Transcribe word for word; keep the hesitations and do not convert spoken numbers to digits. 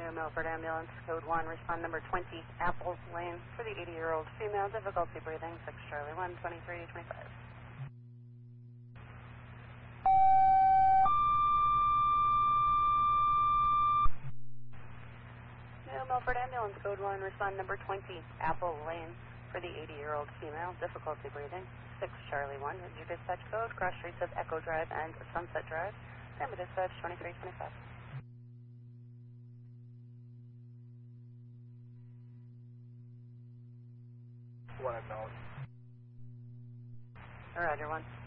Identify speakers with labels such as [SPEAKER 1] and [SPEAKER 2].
[SPEAKER 1] New Milford Ambulance, code one, respond number twenty, Apples Lane, for the eighty-year-old female, difficulty breathing, six Charlie one, twenty-three twenty-five. New Milford Ambulance, code one, respond number twenty, Apple Lane, for the eighty-year-old female, difficulty breathing, six Charlie one, is your dispatch code, cross streets of Echo Drive and Sunset Drive, and dispatch twenty-three twenty-five.
[SPEAKER 2] One unknown.
[SPEAKER 1] Roger, one.